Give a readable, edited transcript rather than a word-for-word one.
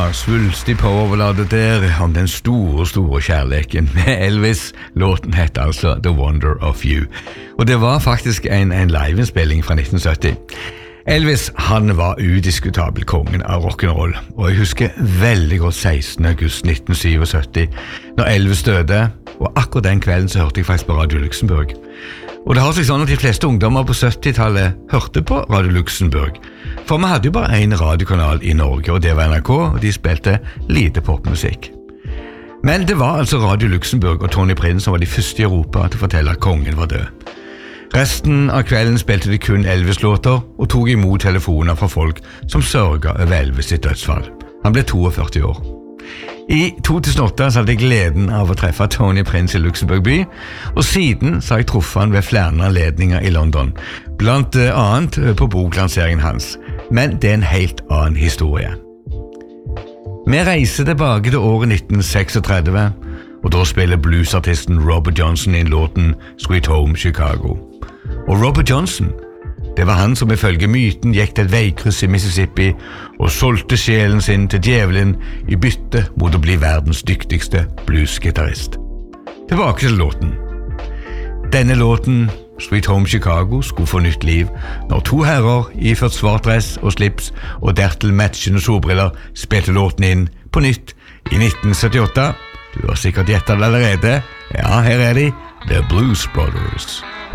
var svulstig powerballade der om den store kjærleken med Elvis. Låten het altså The Wonder of You. Og det var faktisk en liveinnspilling fra 1970. Elvis, han var udiskutabel kongen av rock'n'roll, og jeg husker veldig godt 16. august 1977, når Elvis døde, og akkurat den kvelden så hørte jeg faktisk på Radio Luxembourg. Og det har seg sånn at de fleste ungdommer på 70-tallet hørte på Radio Luxembourg, for vi hadde jo bare en radiokanal i Norge, og det var NRK, og de spilte lite popmusikk. Men det var altså Radio Luxembourg og Tony Prince som var de første i Europa til å fortelle at kongen var død. Resten av kvelden spilte de kun Elvis-låter og tok imot telefoner fra folk som sørget over Elvis sitt dødsfall. Han ble 42 år. I 2008 så hadde jeg gleden av å treffe Tony Prince i Luxembourg by, og siden så har jeg truffet han ved flere anledninger i London, blant annet på boklanseringen hans. Men det er en helt annen historie. Vi reiser tilbake til året 1936, og da spiller bluesartisten Robert Johnson inn låten Sweet Home Chicago. Og Robert Johnson, det var han som ifølge myten gikk til et veikryss i Mississippi og solgte sjelen sin til djevelen i bytte mot å bli verdens dyktigste bluesgitarrist. Tilbake til låten. Denne låten, Sweet Home Chicago, skulle få nytt liv når to herrer iført svart dress og slips og dertil matchende solbriller spilte låten inn på nytt i 1978. Du har sikkert gjettet det allerede. Ja, her er de, The Blues Brothers.